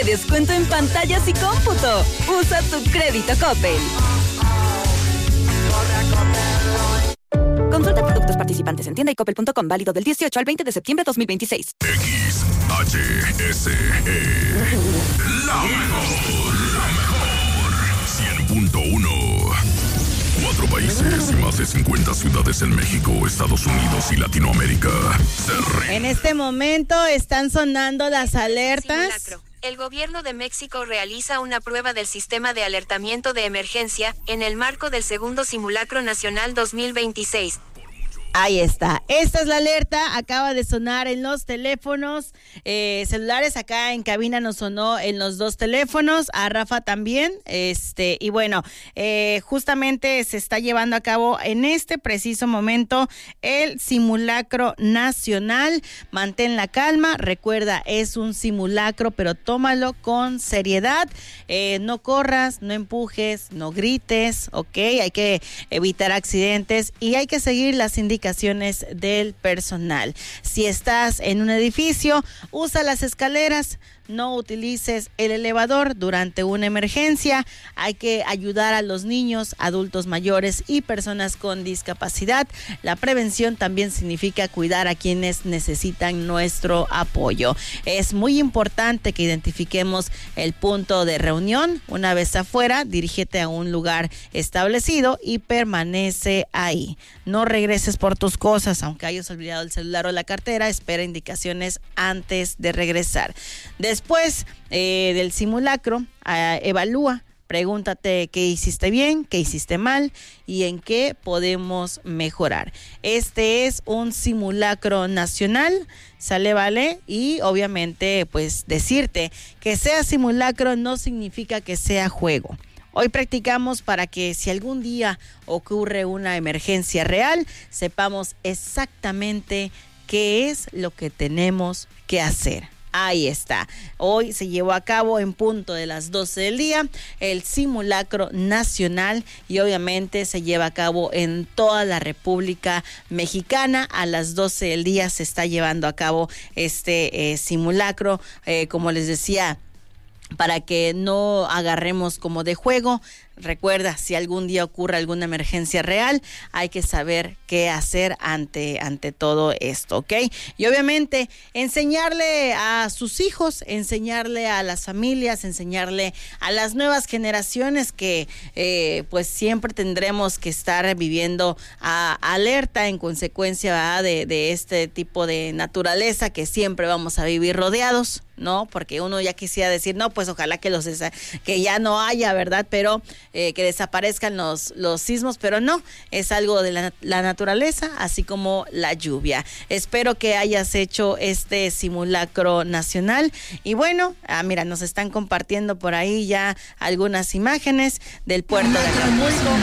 de descuento en pantallas y cómputo. Usa tu crédito Coppel. Consulta productos participantes en tienda y coppel.com, válido del 18 al 20 de septiembre de 2026. XHSE, la mejor, 100.1. 4 países y más de 50 ciudades en México, Estados Unidos y Latinoamérica. En este momento están sonando las alertas. Simulacro. El gobierno de México realiza una prueba del sistema de alertamiento de emergencia en el marco del segundo Simulacro Nacional 2026. Ahí está. Esta es la alerta. Acaba de sonar en los teléfonos celulares. Acá en cabina nos sonó en los dos teléfonos. A Rafa también. Y bueno, justamente se está llevando a cabo en este preciso momento el simulacro nacional. Mantén la calma. Recuerda, es un simulacro, pero tómalo con seriedad. No corras, no empujes, no grites, ¿ok? Hay que evitar accidentes y hay que seguir las indicaciones del personal. Si estás en un edificio, usa las escaleras, no utilices el elevador durante una emergencia. Hay que ayudar a los niños, adultos mayores y personas con discapacidad. La prevención también significa cuidar a quienes necesitan nuestro apoyo. Es muy importante que identifiquemos el punto de reunión. Una vez afuera, dirígete a un lugar establecido y permanece ahí. No regreses por tus cosas, aunque hayas olvidado el celular o la cartera. Espera indicaciones antes de regresar. Después del simulacro, evalúa, pregúntate qué hiciste bien, qué hiciste mal y en qué podemos mejorar. Este es un simulacro nacional, sale, vale, y obviamente pues decirte que sea simulacro no significa que sea juego. Hoy practicamos para que si algún día ocurre una emergencia real, sepamos exactamente qué es lo que tenemos que hacer. Ahí está. Hoy se llevó a cabo en punto de las 12 del día el simulacro nacional y obviamente se lleva a cabo en toda la República Mexicana. A las 12 del día se está llevando a cabo este simulacro, como les decía, para que no agarremos como de juego. Recuerda, si algún día ocurre alguna emergencia real, hay que saber qué hacer ante todo esto, ¿ok? Y obviamente enseñarle a sus hijos, enseñarle a las familias, enseñarle a las nuevas generaciones que pues siempre tendremos que estar viviendo alerta en consecuencia de este tipo de naturaleza que siempre vamos a vivir rodeados, ¿no? Porque uno ya quisiera decir, no, pues ojalá que ya no haya, ¿verdad? Pero que desaparezcan los sismos, pero no, es algo de la naturaleza, así como la lluvia. Espero que hayas hecho este simulacro nacional y bueno, mira, nos están compartiendo por ahí ya algunas imágenes del puerto de Acapulco.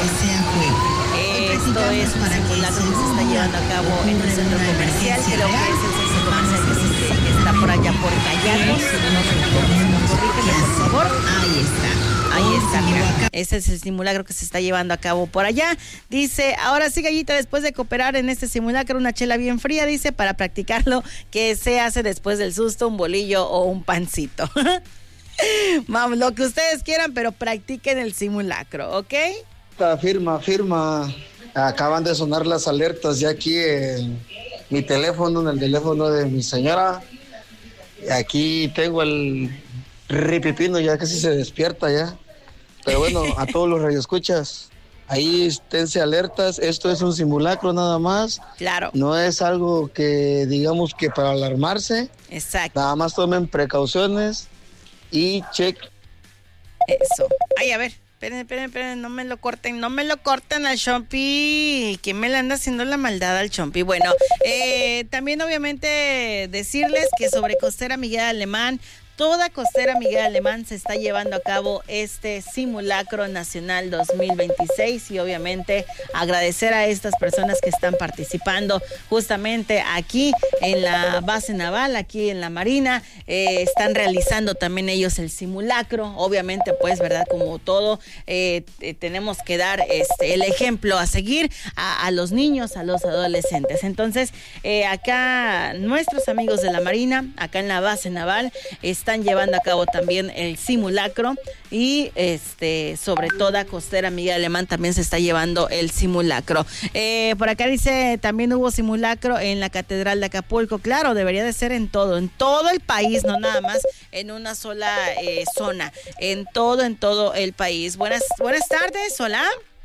Esto es un simulacro que se está llevando a cabo en un centro comercial, creo que es el centro comercial que está por allá por Callatos, si no me equivoco, corrígeme por favor. Ahí está, mira. Ese es el simulacro que se está llevando a cabo por allá. Dice, ahora sí, Gallita, después de cooperar en este simulacro, una chela bien fría, dice, para practicarlo, que se hace después del susto, un bolillo o un pancito. Vamos, lo que ustedes quieran, pero practiquen el simulacro, ¿ok? Firma. Acaban de sonar las alertas ya aquí en mi teléfono, en el teléfono de mi señora. Aquí tengo el ripipino, ya casi se despierta ya. Pero bueno, a todos los radioescuchas, ahí esténse alertas. Esto es un simulacro nada más. Claro. No es algo que digamos que para alarmarse. Exacto. Nada más tomen precauciones y check. Eso. Ay, a ver. Esperen, no me lo corten al Chompi. ¿Quién me le anda haciendo la maldad al Chompi? Bueno, también obviamente decirles que sobre Costera Miguel Alemán, toda Costera Miguel Alemán se está llevando a cabo este simulacro nacional 2026 y obviamente agradecer a estas personas que están participando justamente aquí en la base naval, aquí en la Marina. Están realizando también ellos el simulacro. Obviamente, pues, ¿verdad? Como todo, tenemos que dar el ejemplo a seguir a los niños, a los adolescentes. Entonces, acá nuestros amigos de la Marina, acá en la base naval, están están llevando a cabo también el simulacro y sobre toda Costera Miguel Alemán también se está llevando el simulacro. Por acá dice, también hubo simulacro en la Catedral de Acapulco. Claro, debería de ser en todo el país, no nada más en una sola zona, en todo el país. Buenas tardes, hola.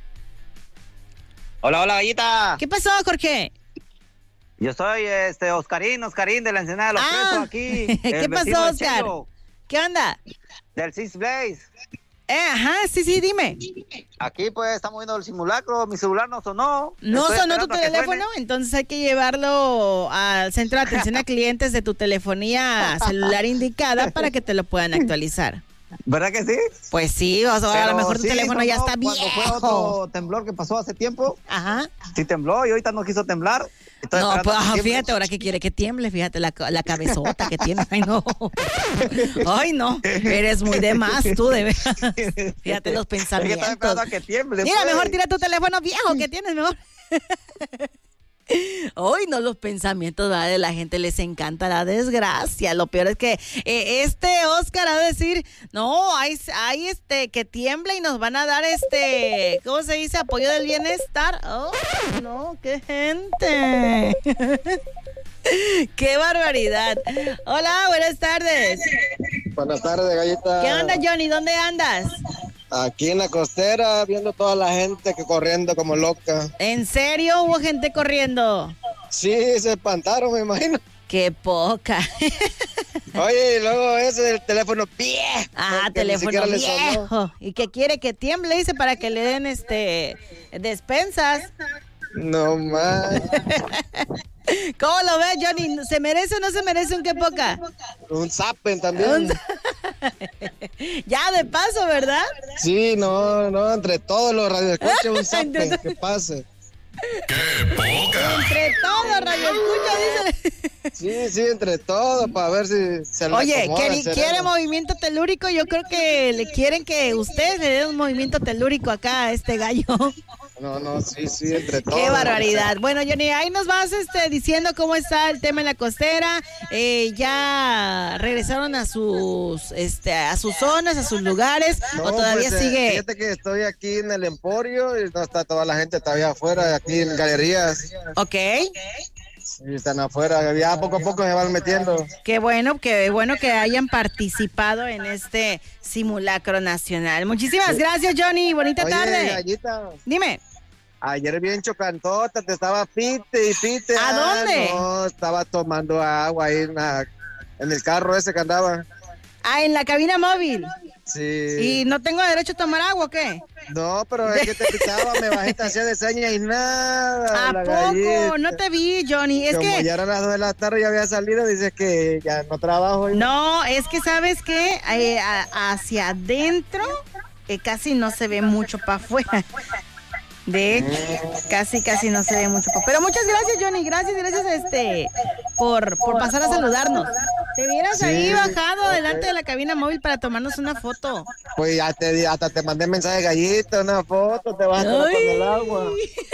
Hola, Gallita. ¿Qué pasó, Jorge? Yo soy Oscarín de la Ensenada de los Presos aquí. ¿Qué pasó, Oscar? ¿Qué onda? Del Six Blaze. Ajá, sí, dime. Aquí pues estamos viendo el simulacro, mi celular no sonó. ¿No sonó tu teléfono? Entonces hay que llevarlo al centro de atención a clientes de tu telefonía celular indicada para que te lo puedan actualizar. ¿Verdad que sí? Pues sí, o sea, a lo mejor tu teléfono ya está viejo. Cuando fue otro temblor que pasó hace tiempo, ajá, sí tembló y ahorita no quiso temblar. No, pues fíjate, ahora que quiere que tiemble, fíjate la cabezota que tiene. Ay, no, eres muy de más tú, de verdad. Fíjate los pensamientos. Es que tiemble, mira, pues. mejor tira tu teléfono viejo que tienes, mejor. Hoy no, los pensamientos, ¿verdad? De la gente les encanta la desgracia. Lo peor es que Oscar ha de decir, no, hay que tiembla y nos van a dar ¿cómo se dice? Apoyo del bienestar. Oh, no, qué gente. Qué barbaridad. Hola, buenas tardes. Buenas tardes, Gallita. ¿Qué onda, Johnny? ¿Dónde andas? Aquí en la costera, viendo toda la gente que corriendo como loca. ¿En serio hubo gente corriendo? Sí, se espantaron, me imagino. Qué poca. Oye, y luego ese del teléfono viejo. Ah, teléfono viejo. Y que quiere que tiemble, dice, para que le den despensas. No más. ¿Cómo lo ves, Johnny? ¿Se merece o no se merece un qué poca? Un zapen también. Ya de paso, ¿verdad? Sí, no, entre todos los radioescuchas un zapen, que pase. ¡Qué poca! Entre todos, radioescuchas, dice. Sí, entre todos, para ver si se le Oye, acomoda, ¿quiere movimiento telúrico? Yo creo que le quieren que ustedes le den un movimiento telúrico acá a este gallo. No, sí, entre todos. Qué barbaridad. Bueno, Johnny, ahí nos vas diciendo cómo está el tema en la costera. Ya regresaron a sus zonas, a sus lugares, o todavía pues, sigue. Fíjate que estoy aquí en el Emporio y no está toda la gente todavía afuera, aquí en galerías. Ok. Sí, están afuera, ya poco a poco se van metiendo. Qué bueno que hayan participado en este simulacro nacional. Muchísimas gracias, Johnny. Bonita tarde. Gallita, dime. Ayer bien chocantota, te estaba pite y pite. ¿A dónde? No, estaba tomando agua ahí en el carro ese que andaba. Ah, en la cabina móvil. Sí. ¿Y no tengo derecho a tomar agua o qué? No, pero es que te picaba, me bajé, te hacía de señas y nada. ¿A poco? No te vi, Johnny. Es como que ya eran las 2 de la tarde, ya había salido, dices que ya no trabajo. no, es que ¿sabes qué? Hacia adentro casi no se ve mucho para afuera. De hecho, casi no se ve mucho. Pero muchas gracias, Johnny. Gracias por pasar a saludarnos. Te hubieras ahí bajado delante de la cabina móvil para tomarnos una foto. Pues ya hasta te mandé mensaje, Gallita, una foto, te vas a tomar con el agua.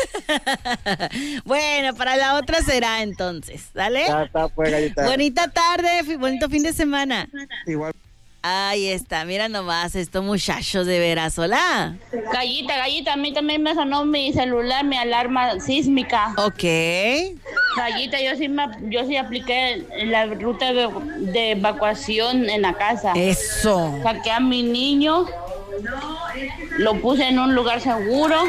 Bueno, para la otra será entonces, ¿dale? Ya está, pues, Gallita. Bonita tarde, bonito fin de semana. Igual. Ahí está, mira nomás estos muchachos de veras. Hola. Gallita, a mí también me sonó mi celular, mi alarma sísmica. Ok. Gallita, yo sí apliqué la ruta de evacuación en la casa. Eso. Saqué a mi niño, lo puse en un lugar seguro,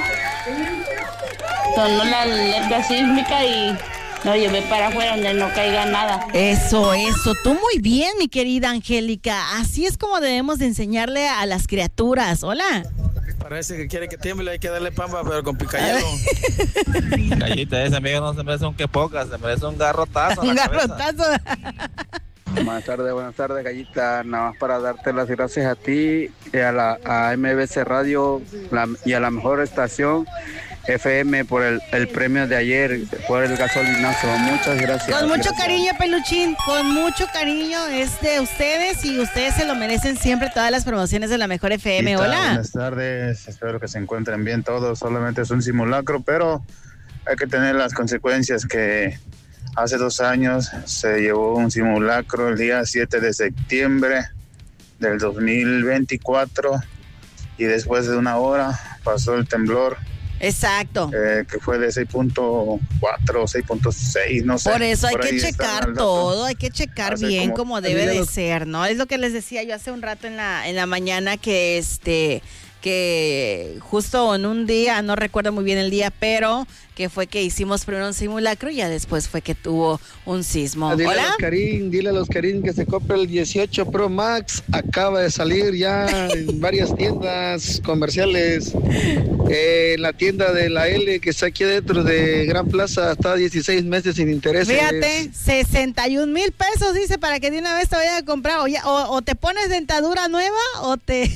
sonó la alerta sísmica y lo llevé para afuera donde no caiga nada. Eso. Tú muy bien, mi querida Angélica. Así es como debemos de enseñarle a las criaturas. Hola. Parece que quiere que tiemble, hay que darle pampa, pero con picayelo. Gallita, ese amigo no se merece un que poca, se merece un garrotazo. Un garrotazo. Buenas tardes, Gallita. Nada más para darte las gracias a ti y a MBC Radio y a la mejor estación FM por el premio de ayer, por el gasolinazo. Muchas gracias. Con mucho cariño, Peluchín, con mucho cariño, es de ustedes y ustedes se lo merecen siempre, todas las promociones de la mejor FM. Hola. Buenas tardes, espero que se encuentren bien todos. Solamente es un simulacro, pero hay que tener las consecuencias que Hace 2 años se llevó un simulacro el día 7 de septiembre del 2024 y después de 1 hora pasó el temblor. Exacto. Que fue de 6.4, 6.6, no sé. Por eso hay por que checar todo, hay que checar Hace bien como- como debe de ser, ¿no? Es lo que les decía yo hace un rato en la mañana que que justo en un día, no recuerdo muy bien el día, pero que fue que hicimos primero un simulacro y ya después fue que tuvo un sismo. Dile Hola. dile a los Karim que se compre el 18 Pro Max. Acaba de salir ya en varias tiendas comerciales. La tienda de la L que está aquí dentro de Gran Plaza está 16 meses sin intereses. Fíjate, 61,000 pesos dice para que de una vez te vayas a comprar. O te pones dentadura nueva o te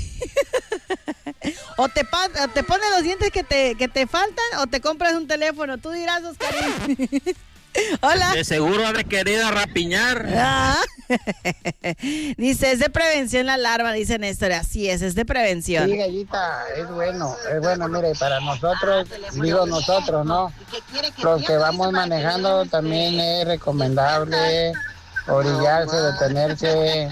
o te pones los dientes que te faltan o te compras un teléfono. Tú dirás, Oscarín. Hola. De seguro ha de querido rapiñar. Ah. Dice, es de prevención la alarma, dice Néstor. Así es de prevención. Sí, Gallita, es bueno, mire, para nosotros, digo nosotros, ¿no? Los que vamos manejando también es recomendable orillarse, detenerse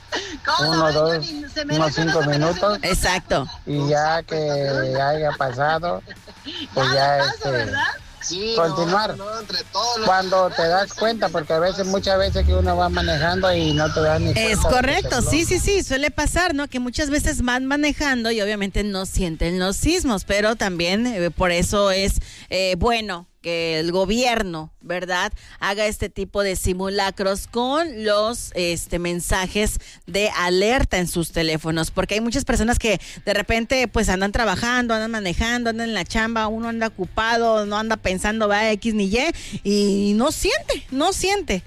unos 5 minutos. Exacto. Y ya que haya pasado, pues ya continuar. Cuando te das cuenta, porque muchas veces que uno va manejando y no te das ni cuenta. Es correcto, sí, suele pasar, ¿no? Que muchas veces van manejando y obviamente no sienten los sismos, pero también por eso es bueno que el gobierno, ¿verdad?, haga este tipo de simulacros con los mensajes de alerta en sus teléfonos, porque hay muchas personas que de repente pues andan trabajando, andan manejando, andan en la chamba, uno anda ocupado, no anda pensando va X ni Y no siente.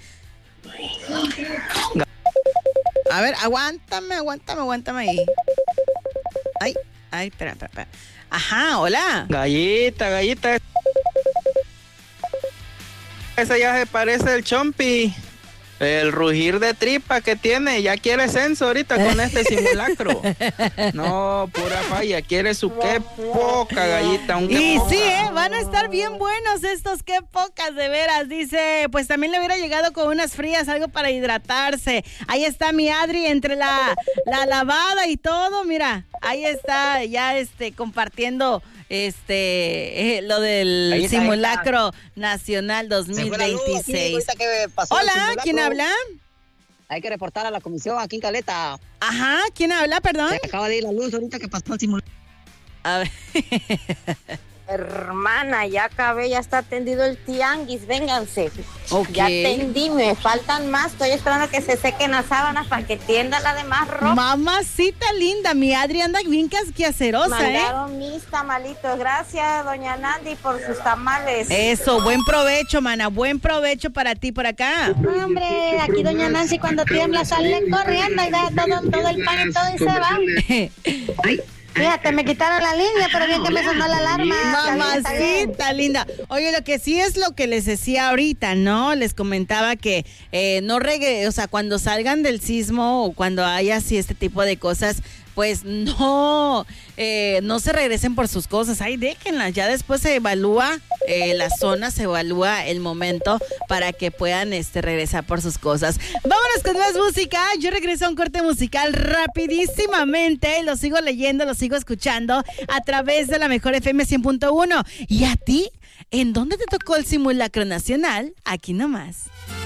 A ver, aguántame ahí. Ay, espera. Ajá, hola. Gallita. Ese ya se parece el Chompi. El rugir de tripa que tiene. Ya quiere censo ahorita con este simulacro. No, pura falla. Quiere su qué poca, Gallita. Y sí, van a estar bien buenos estos qué pocas, de veras. Dice, pues también le hubiera llegado con unas frías, algo para hidratarse. Ahí está mi Adri entre la lavada y todo. Mira, ahí está ya compartiendo lo del simulacro nacional 2026. Hola, ¿quién habla? Hay que reportar a la comisión aquí en Caleta. Ajá, ¿quién habla, perdón? Se acaba de ir la luz ahorita que pasó el simulacro. A ver. Hermana, ya acabé, ya está atendido el tianguis, vénganse. Okay. Ya atendí, me faltan más, estoy esperando que se sequen las sábanas para que tienda la demás ropa. Mamacita linda, mi Adri anda bien casquiacerosa, Mandaron mis tamalitos, gracias doña Nandi por sus tamales. Eso, buen provecho, mana, buen provecho para ti por acá. Hombre, aquí doña Nancy cuando tiembla salen corriendo y da todo el pan y todo y se va. Ay. Fíjate, me quitaron la línea, pero bien que me sonó la alarma. Mamacita linda. Oye, lo que sí es lo que les decía ahorita, ¿no? Les comentaba que cuando salgan del sismo o cuando haya así este tipo de cosas, pues no se regresen por sus cosas, ahí déjenlas, ya después se evalúa la zona, se evalúa el momento para que puedan regresar por sus cosas. Vámonos con más música, yo regreso a un corte musical rapidísimamente, lo sigo leyendo, lo sigo escuchando a través de la Mejor FM 100.1. ¿Y a ti? ¿En dónde te tocó el simulacro nacional? Aquí nomás.